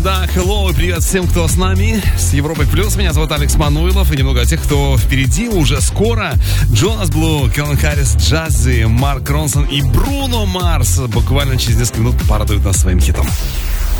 Да, hello, привет всем, кто с нами, с Европой Плюс. Меня зовут Алекс Мануилов, и немного о тех, кто впереди уже скоро. Джонас Блу, Кэлвин Харрис, Джаззи, Марк Ронсон и Бруно Марс буквально через несколько минут порадуют нас своим хитом.